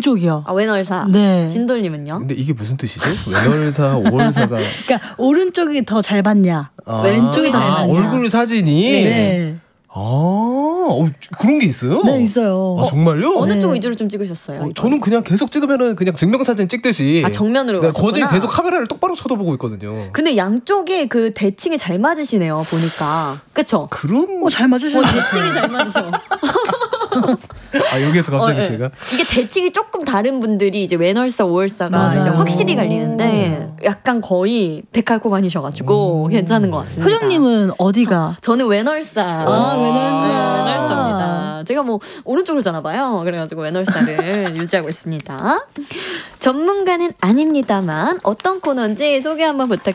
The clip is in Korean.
오른쪽이요. 아, 왼월사. 네. 진돌님은요? 근데 이게 무슨 뜻이죠? 왼월사, 오월사가. 그러니까 오른쪽이 더 잘 봤냐, 왼쪽이 더 잘 봤냐. 얼굴 사진이. 네. 그런 게 있어요? 네, 있어요. 정말요? 어느 쪽 위주로 좀 찍으셨어요? 저는 그냥 계속 찍으면은 그냥 증명사진 찍듯이. 정면으로 가셨구나. 거진 계속 카메라를 똑바로 쳐다보고 있거든요. 근데 양쪽에 그 대칭이 잘 맞으시네요, 보니까. 그쵸? 잘 맞으시네요. 대칭이 잘 맞으셔. 여기에서 갑자기 제가. 이게 대칭이 조금 다른 분들이 이제 왼월사, 오월사가 맞아요. 이제 확실히 갈리는데 약간 거의 데칼코반이셔가지고 괜찮은 것 같습니다. 효정님은 어디가? 저는 왼월사. 왼월사. 제가 뭐 오른쪽으로 자나 봐요. 그래가지고 왼월사를 유지하고 있습니다. 전문가는 아닙니다만 어떤 코너인지 소개 한번 부탁드립니다.